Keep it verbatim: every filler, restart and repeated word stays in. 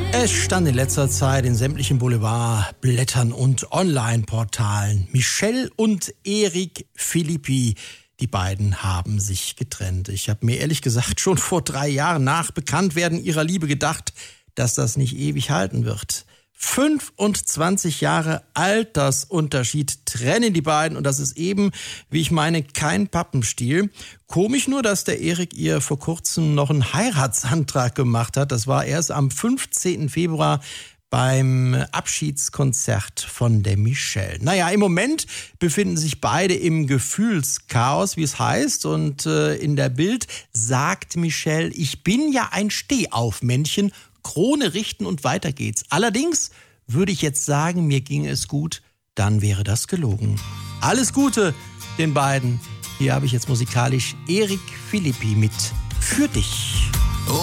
Es stand in letzter Zeit in sämtlichen Boulevardblättern und Online-Portalen: Michelle und Eric Philippi. Die beiden haben sich getrennt. Ich habe mir ehrlich gesagt schon vor drei Jahren nach Bekanntwerden ihrer Liebe gedacht, dass das nicht ewig halten wird. fünfundzwanzig Jahre Altersunterschied trennen die beiden, und das ist eben, wie ich meine, kein Pappenstiel. Komisch nur, dass der Erik ihr vor kurzem noch einen Heiratsantrag gemacht hat. Das war erst am fünfzehnten Februar beim Abschiedskonzert von der Michelle. Naja, im Moment befinden sich beide im Gefühlschaos, wie es heißt. Und äh, in der Bild sagt Michelle: Ich bin ja ein Stehaufmännchen, Krone richten und weiter geht's. Allerdings würde ich jetzt sagen, mir ginge es gut, dann wäre das gelogen. Alles Gute den beiden. Hier habe ich jetzt musikalisch Eric Philippi mit Für dich.